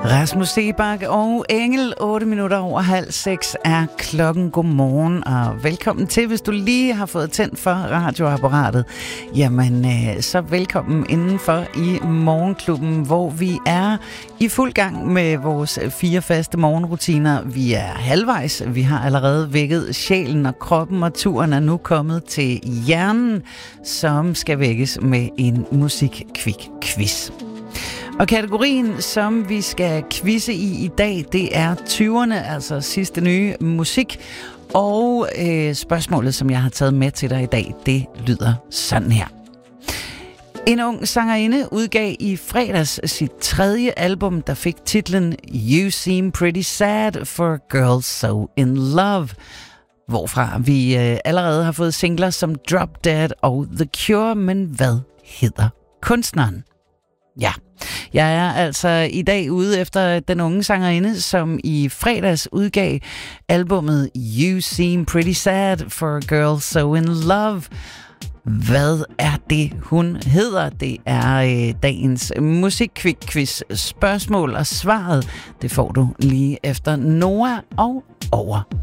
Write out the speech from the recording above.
Rasmus Seebach og Engel, 8 minutter over 5:30 er klokken. Godmorgen og velkommen til. Hvis du lige har fået tændt for radioapparatet, jamen så velkommen indenfor i Morgenklubben, hvor vi er i fuld gang med vores 4 faste morgenrutiner. Vi er halvvejs. Vi har allerede vækket sjælen og kroppen, og turen er nu kommet til hjernen, som skal vækkes med en musikkvik-quiz. Og kategorien, som vi skal quizze i dag, det er 20'erne, altså sidste nye musik. Og spørgsmålet, som jeg har taget med til dig i dag, det lyder sådan her. En ung sangerinde udgav i fredags sit 3. album, der fik titlen You Seem Pretty Sad for Girls So In Love, hvorfra vi allerede har fået singler som Drop Dead og The Cure, men hvad hedder kunstneren? Ja, jeg er altså i dag ude efter den unge sangerinde, som i fredags udgav albumet You Seem Pretty Sad for Girls So In Love. Hvad er det, hun hedder? Det er dagens musikkvik-quiz spørgsmål, og svaret, det får du lige efter Noah og Over.